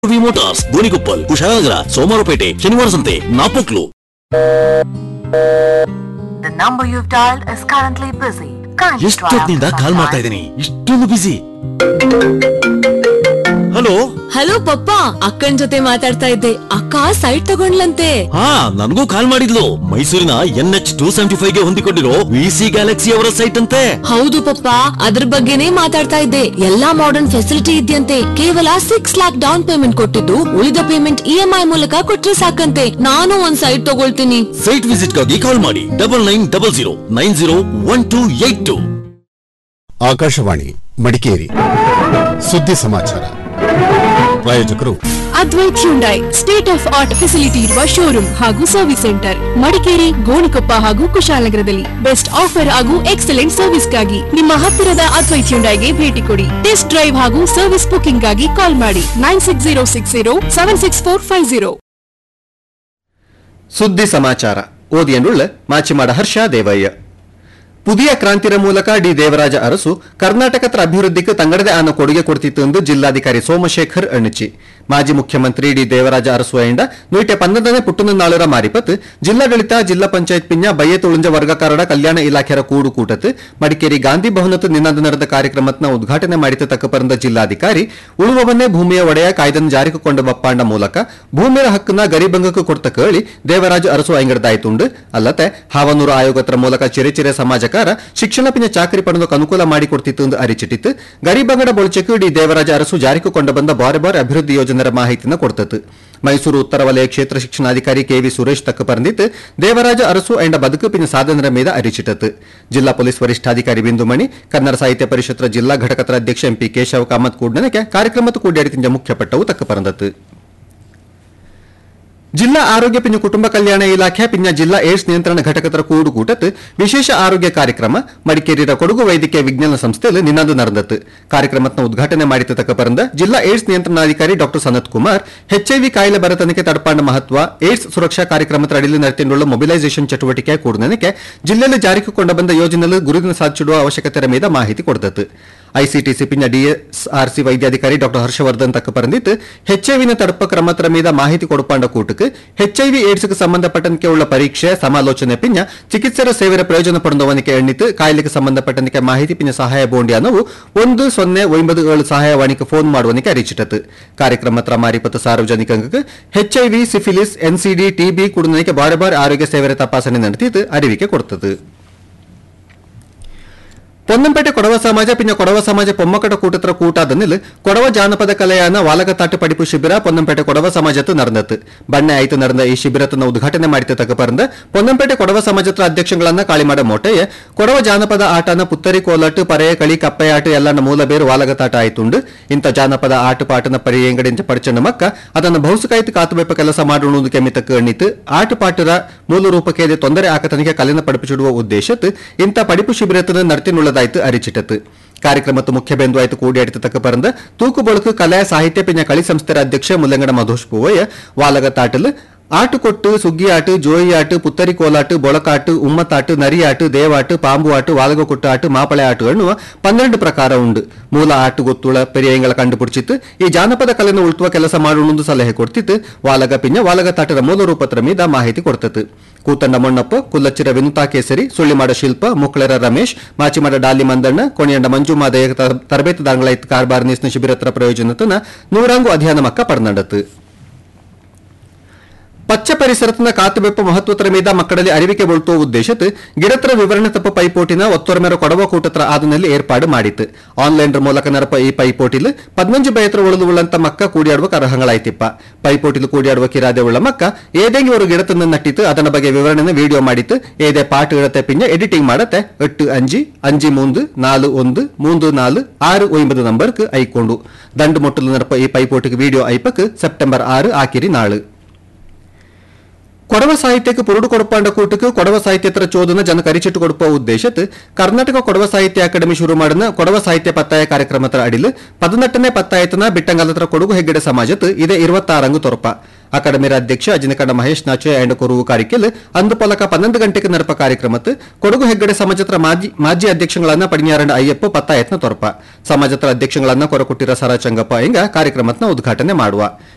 Motors Gonikoppal Kushalnagar Somwarpet ಶನಿವಾರ ಸಂತೆ Napoklu. The number you've dialed is currently busy. ಎಷ್ಟೊತ್ತಿನಿಂದ ಕಾಲ್ ಮಾಡ್ತಾ ಇದ್ದೀನಿ, ಇಷ್ಟೊಂದು ಬಿಸಿ. ಹಲೋ ಹಲೋ ಪಪ್ಪ, ಅಕ್ಕನ್ ಜೊತೆ ಮಾತಾಡ್ತಾ ಇದ್ದೆ. ಅಕ್ಕ ಸೈಟ್ ತಗೊಂಡ್ಲಂತೆ. ಹಾ, ನನಗೂ ಕಾಲ್ ಮಾಡಿದ್ಲು. ಮೈಸೂರಿನ NH275 ಗೆ ಹೊಂದಿಕೊಂಡಿರೋ VC ಗ್ಯಾಲಕ್ಸಿ ಅವರ ಸೈಟ್ ಅಂತೆ. ಹೌದು ಪಪ್ಪ, ಅದ್ರ ಬಗ್ಗೆನೇ ಮಾತಾಡ್ತಾ ಇದ್ದೆ. ಎಲ್ಲಾ ಮಾಡರ್ನ್ ಫೆಸಿಲಿಟಿ ಇದೆಯಂತೆ. ಕೇವಲ 6 lakhs ಡೌನ್ ಪೇಮೆಂಟ್ ಕೊಟ್ಟಿದ್ದು ಉಳಿದ ಪೇಮೆಂಟ್ EMI ಮೂಲಕ ಕೊಟ್ರೆ ಸಾಕಂತೆ. ನಾನು ಒಂದ್ ಸೈಟ್ ತಗೊಳ್ತೀನಿ. ಸೈಟ್ ವಿಸಿಟ್ ಗಾಗಿ ಕಾಲ್ ಮಾಡಿ 9900901282. ಆಕಾಶವಾಣಿ ಮಡಿಕೇರಿ ಸುದ್ದಿ ಸಮಾಚಾರ. ಪ್ರಾಯೋಜಕರು Advait Hyundai state of art facility ಇರುವ ಶೋರೂಮ್ ಹಾಗೂ ಸರ್ವಿಸ್ ಸೆಂಟರ್ ಮಡಿಕೇರಿ, ಗೋಣಿಕೊಪ್ಪ ಹಾಗೂ ಕುಶಾಲನಗರದಲ್ಲಿ. ಬೆಸ್ಟ್ ಆಫರ್ ಹಾಗೂ ಎಕ್ಸಲೆಂಟ್ ಸರ್ವಿಸ್ಗಾಗಿ ನಿಮ್ಮ ಹತ್ತಿರದ ಅದ್ವೈತ್ ಹ್ಯುಂಡೈಗೆ ಭೇಟಿ ಕೊಡಿ. ಟೆಸ್ಟ್ ಡ್ರೈವ್ ಹಾಗೂ ಸರ್ವಿಸ್ ಬುಕಿಂಗ್ ಗಾಗಿ ಕಾಲ್ ಮಾಡಿ 9606076450. ಸುದ್ದಿ ಸಮಾಚಾರ ಓದಿಯನ್ನುಳ್ಳ ಮಾಚಿಮಾಡ ಹರ್ಷ ದೇವಯ್ಯ. പുതിയ ക്രാന്തിര ಮೂಲಕ ಡಿ ದೇವರಾಜ ಅರಸು ಕರ್ನಾಟಕದ ಅಭಿವೃದ್ಧಿಗೆ ತಂಗಡದೆ ಆನ ಕೊಡುಗೆ ಕೊಡ್ತಿತ್ತು ಎಂದು ಜಿಲ್ಲಾಧಿಕಾರಿ ಸೋಮಶೇಖರ್ ಅಣ್ಣಚಿ. ಮಾಜಿ ಮುಖ್ಯಮಂತ್ರಿ ಡಿ ದೇವರಾಜ ಅರಸು ಅಯ್ಯಂಡ 112ನೇ ಪುಟ್ಟನ ನಾಳರ ಮಾರಿಪತ್ ಜಿಲ್ಲಾಡಳಿತ ಜಿಲ್ಲಾ ಪಂಚಾಯತ್ ಪಿಂಜ ಬಯ್ಯ ತುಳುಂಜ ವರ್ಗಕಾರರ ಕಲ್ಯಾಣ ಇಲಾಖೆಯ ಕೂಡು ಕೂಟತ್ ಮಡಿಕೇರಿ ಗಾಂಧಿ ಭವನತ್ ನಿನ್ನಂದು ನಡೆದ ಕಾರ್ಯಕ್ರಮತ್ನ ಉದ್ಘಾಟನೆ ಮಾಡಿದ ತಕ್ಕಪರಂದ ಜಿಲ್ಲಾಧಿಕಾರಿ ಉಳುವವನ್ನೇ ಭೂಮಿಯ ಒಡೆಯ ಕಾಯ್ದೆಯನ್ನು ಜಾರಿಗೆ ಕೊಂಡ ಬಪ್ಪಾಂಡ ಮೂಲಕ ಭೂಮಿಯ ಹಕ್ಕನ್ನ ಗರಿಬಂಗಕ್ಕೆ ಕೊಡ್ತ ಕೇಳಿ ದೇವರಾಜ ಅರಸು ಅಯ್ಯಂಗಡದಾಯ್ತುಂಡು. ಅಲ್ಲದೆ ಹಾವನೂರು ಆಯೋಗತ್ರ ಮೂಲಕ ಚಿರೆ ಸಮಾಜ ಶಿಕ್ಷಣ ಪಿನ ಚಾಕರಿ ಪಡೆದಕ್ಕೆ ಅನುಕೂಲ ಮಾಡಿಕೊಡ್ತಿತ್ತು ಎಂದು ಅರಿಚಿಟ್ಟಿತ್ತು. ಗರಿಬಂಗಡ ಬೊಳಚಕ್ಕೆ ಡಿ ದೇವರಾಜ ಅರಸು ಜಾರಿಗೆ ಕೊಂಡು ಬಂದ ಬಾರೆ ಅಭಿವೃದ್ಧಿ ಯೋಜನೆಯ ಮಾಹಿತಿಯನ್ನು ಕೊಡ್ತತ್ತು. ಮೈಸೂರು ಉತ್ತರ ವಲಯ ಕ್ಷೇತ್ರ ಶಿಕ್ಷಣಾಧಿಕಾರಿ KV ಸುರೇಶ್ ತಕ್ಕ ಪರಂದಿತ್ತು ದೇವರಾಜ ಅರಸು ಎಂಡ ಬದುಕು ಪಿನ ಸಾಧನೆರ ಮೇಲೆ ಅರಿಚಿಟ್ಟತ್ತು. ಜಿಲ್ಲಾ ಪೊಲೀಸ್ ವರಿಷ್ಠಾಧಿಕಾರಿ ಬಿಂದುಮಣಿ, ಕನ್ನಡ ಸಾಹಿತ್ಯ ಪರಿಷತ್ತರ ಜಿಲ್ಲಾ ಘಟಕದ ಅಧ್ಯಕ್ಷ MP ಕೇಶವ ಕಾಮತ್ ಕೂಡನಕ್ಕೆ ಕಾರ್ಯಕ್ರಮದ ಕೂಡಿಯಾಡಿತಿಂಜ ಮುಖ್ಯ ಪಟ್ಟವು ತಕ್ಕ ಪರಂದತ್ತು. ಜಿಲ್ಲಾ ಆರೋಗ್ಯ ಪಿಂಜ ಕುಟುಂಬ ಕಲ್ಯಾಣ ಇಲಾಖೆ ಪಿಂಜ ಜಿಲ್ಲಾ ಏಡ್ಸ್ ನಿಯಂತ್ರಣ ಘಟಕದ ಕೂಡುಕೂಟತ್ ವಿಶೇಷ ಆರೋಗ್ಯ ಕಾರ್ಯಕ್ರಮ ಮಡಿಕೇರಿಯ ಕೊಡಗು ವೈದ್ಯಕೀಯ ವಿಜ್ಞಾನ ಸಂಸ್ಥೆಯಲ್ಲಿ ನಿನ್ನಂದು ನಡೆದತ್ತು. ಕಾರ್ಯಕ್ರಮದ ಉದ್ಘಾಟನೆ ಮಾಡಿದ ತಕ್ಕ ಪರಂದ ಜಿಲ್ಲಾ ಏಡ್ಸ್ ನಿಯಂತ್ರಣಾಧಿಕಾರಿ ಡಾ ಸನತ್ ಕುಮಾರ್ HIV ಕಾಯಿಲೆ ಬರತನಕ್ಕೆ ತಡಪಾಂಡ ಮಹತ್ವ, ಏಡ್ಸ್ ಸುರಕ್ಷಾ ಕಾರ್ಯಕ್ರಮದ ಅಡಿಯಲ್ಲಿ ನಡೆತಿರುವ ಮೊಬಿಲೈಸೇಷನ್ ಚಟುವಟಿಕೆ ಕೂಡನಕ್ಕೆ ಜಿಲ್ಲೆಯಲ್ಲಿ ಜಾರಿಗೆ ಕೊಂಡು ಬಂದ ಯೋಜನೆಯಲ್ಲಿ ಗುರುತಿನ ಸಾಧಿಸಿಡುವ ಅವಶ್ಯಕತೆ ಮೇಲೆ ಮಾಹಿತಿ ಕೊಡ್ತತ್ತು. ICTC ಪಿಂಜ DSRC ವೈದ್ಯಾಧಿಕಾರಿ ಡಾ ಹರ್ಷವರ್ಧನ್ ತಕ್ಕ ಪರಂದಿತ್ತು HIV ತಡಪ ಕ್ರಮತರ ಮೇಲೆ ಮಾಹಿತಿ ಕೊಡುಪಾಂಡ ಕೂಟಕ್ಕೆ HIV ಏಡ್ಸ್ಗೆ ಸಂಬಂಧಪಟ್ಟಂತೆ ಉಳ್ಳ ಪರೀಕ್ಷೆ ಸಮಾಲೋಚನೆ ಪಿಂಜ ಚಿಕಿತ್ಸರ ಸೇವೆಯ ಪ್ರಯೋಜನ ಪಡೆದವನಿಗೆ ಎಣ್ಣಿತು ಕಾಯಿಲೆಗೆ ಸಂಬಂಧಪಟ್ಟಂತೆ ಮಾಹಿತಿ ಪಿಂಜ ಸಹಾಯ ಬೋಂಡಿ ಅನ್ನವು 1097 ಸಹಾಯವಾಣಿಗೆ ಫೋನ್ ಮಾಡುವನಿಗೆ ಅರಿಚಿಟ್ಟತು. ಕಾರ್ಯಕ್ರಮದ ಮಾರಿಪತ್ತು ಸಾರ್ವಜನಿಕರಿಗೆ HIV, ಸಿಫಿಲಿಸ್, NCD, TB ಕುಡುನಕ್ಕೆ ಬಾರೆ ಆರೋಗ್ಯ ಸೇವೆಯ ತಪಾಸಣೆ ನಡೆದಿದ್ದು ಅರಿವಿಕೆ ಕೊಡ್ತದೆ. ಪೊನ್ನಂಪೇಟೆ ಕೊಡವ ಸಮಾಜ ಪಿನ್ನ ಕೊಡವ ಸಮಾಜ ಪೊಮ್ಮಕಟ ಕೂಟತ್ರ ಕೂಟಾದನಿಲ್ ಕೊಡವ ಜಾನಪದ ಕಲೆಯಾನ ವಾಲಗತಾಟು ಪಡಿಪು ಶಿಬಿರ ಪೊನ್ನಂಪೇಟೆ ಕೊಡವ ಸಮಾಜತ್ತು ನಡೆದತ್ತು. ಬಣ್ಣೆ ಆಯ್ತು ನಡೆದ ಈ ಶಿಬಿರತನ ಉದ್ಘಾಟನೆ ಮಾಡಿದ ತಕ್ಕ ಪರಂದ ಪೊನ್ನಂಪೇಟೆ ಕೊಡವ ಸಮಾಜತ್ರ ಅಧ್ಯಕ್ಷಗಳನ್ನ ಕಾಳಿಮಾಡ ಮೊಟ್ಟೆಯ ಕೊಡವ ಜಾನಪದ ಆಟನ ಪುತ್ತರಿ ಕೋಲಾಟು ಪರೆಯ ಕಳಿ ಕಪ್ಪೆಯಾಟ ಎಲ್ಲನ ಮೂಲ ಬೇರು ವಾಲಗತಾಟ ಆಯ್ತುಂಡು. ಇಂಥ ಜಾನಪದ ಆಟ ಪಾಟನ ಪರಿಯಂಗಡಿಂಚ ಪಡಿಚಣ್ಣ ಮಕ್ಕ ಅದನ್ನು ಬಹುಸುಕಾಯ್ತು ಕಾತುಬೇಪ ಕೆಲಸ ಮಾಡೋದು ಕೆಮಿತಕ್ಕೆ ಎಣ್ಣಿತು ಆಟ ಪಾಟರ ಮೂಲ ರೂಪಕ್ಕೆ ತೊಂದರೆ ಆಕತನಿಗೆ ಕಲಿನ ಪಡಿಪಿಸಿಡುವ ಉದ್ದೇಶತ್ ಇಂಥ ಪಡಿಪು ಶಿಬಿರತನ ನರ್ತಿನುಳ್ಳದಾಯ್ತು ಅರಿಚಿಟ್ಟತು. ಕಾರ್ಯಕ್ರಮದ ಮುಖ್ಯ ಬಿಂದು ಆಯ್ತು ಕೂಡಿಯಾಡಿತ ತಕ್ಕ ಪರಂದ ತೂಕು ಬಳಕು ಕಲೆ ಸಾಹಿತ್ಯ ಪಿಂಜ ಕಳಿ ಸಂಸ್ಥೆಯ ಅಧ್ಯಕ್ಷ ಮುಲ್ಲಂಗಡ ಮಧೋಶ್ ಪೂವಯ್ಯ ವಾಲಗತಾಟಲ್ ಆಟು ಕೊಟ್ಟು ಸುಗ್ಗಿ ಆಟು, ಜೋಯಿ ಆಟು, ಪುತ್ತರಿ ಕೋಲಾಟು, ಬೊಳಕಾಟು, ಉಮ್ಮತ್ತಾಟು, ನರಿಯಾಟು, ದೇವಾಟು, ಪಾಂಬು ಆಟು, ವಾಲಗ ಕೊಟ್ಟು ಆಟು, ಮಾಪಳೆ ಆಟು ಎನ್ನುವ 12 ಪ್ರಕಾರ ಉಂಡು. ಮೂಲ ಆಟು ಗೊತ್ತುಳ ಪೆರಿಯಂಗಳ ಕಂಡುಪಿಡಿಚಿತ್ತು ಈ ಜಾನಪದ ಕಲೆಯನ್ನು ಉಳ್ತುವ ಕೆಲಸ ಮಾಡೋಣ ಸಲಹೆ ಕೊಡ್ತಿತ್ತು. ವಾಲಗ ಪಿಂಜ ವಾಲಗತಾಟದ ಮೂಲ ರೂಪತ್ರ ಮೀದ ಮಾಹಿತಿ ಕೊಡ್ತತ್ತು. ಕೂತಂಡ ಮೊಣ್ಣಪ್ಪ, ಕುಲ್ಲಚ್ಚಿರ ವಿನುತಾ ಕೇಸರಿ, ಸುಳ್ಳಿಮಾಡ ಶಿಲ್ಪ, ಮುಕ್ಳೆರ ರಮೇಶ್, ಮಾಚಿಮಾಡ ಡಾಲಿ ಮಂದಣ್ಣ, ಕೊಣಿಯಂಡ ಮಂಜುಮಾದಯ ತರಬೇತುದಾರಗಳಾಯ್ತು ಕಾರ್ಬಾರ್ ನೀಸ್ನ ಶಿಬಿರತ್ರ ಪ್ರಯೋಜನತನ 100 ಅಧ್ಯಯನ ಮಕ್ಕ ಪಡೆದಂಡತ್ತು. ಪಚ್ಚ ಪರಿಸರತನ ಕಾತುಬೆಪ್ಪ ಮಹತ್ವತರ ಮೀದ ಮಕ್ಕಳಲ್ಲಿ ಅರಿವಿಕೆ ಬೊಳ್ತುವ ಉದ್ದೇಶತ್ ಗಿಡತ್ರ ವಿವರಣೆ ತಪ್ಪ ಪೈಪೋಟಿನ ಒತ್ತೊರಮೆರ ಕೊಡವ ಕೂಟತ್ರ ಆದನಲ್ಲಿ ಏರ್ಪಾಡು ಮಾಡಿತ್ತು. ಆನ್ಲೈನ್ ಮೂಲಕ ನರಪ ಈ ಪೈಪೋಟಿಲ್ 15 ಬಯತ್ರ ಉಳಿದು ಉಳ್ಳಂತ ಮಕ್ಕ ಕೂಡಿಯಾಡುವ ಅರ್ಹಗಳಾಯ್ತಿಪ್ಪ. ಪೈಪೋಟಿಲ್ ಕೂಡಿಯಾಡುವ ಕಿರಾದೆ ಉಳ್ಳ ಮಕ್ಕ ಏದೆಂಗಿ ಅವರು ಗಿಡತನ್ನ ನಟ್ಟಿತ್ತು ಅದನ್ನ ಬಗ್ಗೆ ವಿವರಣೆ ವಿಡಿಯೋ ಮಾಡಿತ್ತು. ಏದೇ ಪಾಠ ಇಡತ್ತೆ ಪಿಂಜ ಎಡಿಟಿಂಗ್ ಮಾಡತ್ತೆ 8553343469 ನಂಬರ್ಕ್ ಐಕೊಂಡು ದಂಡು ಮೊಟ್ಟಲು ನರಪ ಈ ಪೈಪೋಟಿಗೆ ವಿಡಿಯೋ ಐಪಕ್ ಸೆಪ್ಟೆಂಬರ್ 6 ಆಕಿರಿ ನಾಳು. ಕೊಡವ ಸಾಹಿತ್ಯಕ್ಕೆ ಪುರುಡು ಕೊಡಪಾಂಡ ಕೂಟಕ್ಕೆ ಕೊಡವ ಸಾಹಿತ್ಯತ್ರ ಚೋದನ ಜನಕ್ಕೆ ಅರಿಚಿಟ್ಟು ಕೊಡುವ ಉದ್ದೇಶತ್ ಕರ್ನಾಟಕ ಕೊಡವ ಸಾಹಿತ್ಯ ಅಕಾಡೆಮಿ ಶುರು ಮಾಡಿದ ಕೊಡವ ಸಾಹಿತ್ಯ ಪತ್ತಾಯ ಕಾರ್ಯಕ್ರಮದ ಅಡಿಲ್ 18ನೇ ಪತ್ತಾಯತನ ಬಿಟ್ಟಂಗಾಲತ್ರ ಕೊಡಗು ಹೆಗ್ಗಡೆ ಸಮಾಜತ್ ಇದೇ 26 ತೊರಪ. ಅಕಾಡೆಮಿ ಅಧ್ಯಕ್ಷ ಅಜಿನಕಂಡ ಮಹೇಶ್ ನಾಚೆ ಅಂಡ್ ಕೊರುವು ಕಾರಿಕೆಲ್ ಅಂದು ಪೊಲಕ 12 ಗಂಟೆಗೆ ನರಪ ಕಾರ್ಯಕ್ರಮತ್ ಕೊಡಗು ಹೆಗ್ಗಡೆ ಸಮಾಜತ್ರ ಮಾಜಿ ಅಧ್ಯಕ್ಷಗಳನ್ನ ಪಡಿಯಾರಂಡ ಅಯ್ಯಪ್ಪ ಪತ್ತಾಯತ್ನ ತೊರಪ. ಸಮಾಜತ್ರ ಅಧ್ಯಕ್ಷಗಳನ್ನ ಕೊರಕೊಟ್ಟಿರ ಸರ ಚಂಗಪ್ಪ ಎಂಗ ಕಾರ್ಯಕ್ರಮತ್ನ ಉದ್ಘಾಟನೆ ಮಾಡುವ.